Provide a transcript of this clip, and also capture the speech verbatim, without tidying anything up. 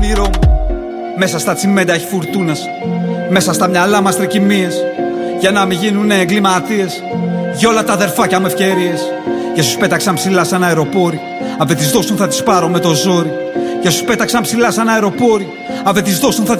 όνειρό μου. Μέσα στα τσιμέντα έχει φουρτούνας. Μέσα στα μυαλά μας τρικυμίες. Για να μην γίνουνε εγκληματίες. Για όλα τα αδερφάκια με ευκαιρίες. Για όσους πέταξαν ψηλά σαν αεροπόροι. Αν δεν τις δώσουν θα τις πάρω με το ζόρι. Για όσους πέταξαν ψηλά σαν αεροπόροι. Αν δεν τις δώσουν θα